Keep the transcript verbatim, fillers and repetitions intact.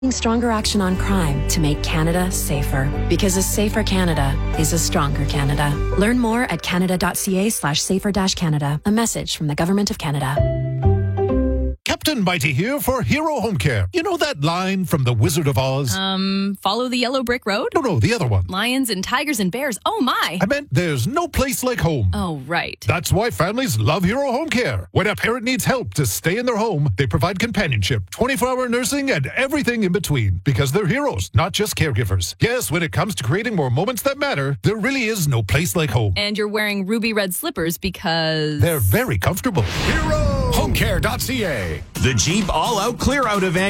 Stronger action on crime to make Canada safer. Because a safer Canada is a stronger Canada. Learn more at canada.ca slash safer dash Canada. A message from the Government of Canada. Captain Mighty here for Hero Home Care. You know that line from The Wizard of Oz? Um, follow the yellow brick road? No, no, the other one. Lions and tigers and bears. Oh, my. I meant there's no place like home. Oh, right. That's why families love Hero Home Care. When a parent needs help to stay in their home, they provide companionship, twenty-four hour nursing, and everything in between. Because they're heroes, not just caregivers. Yes, when it comes to creating more moments that matter, there really is no place like home. And you're wearing ruby red slippers because... they're very comfortable. Hero! Homecare dot c a. The Jeep All-Out Clear-Out event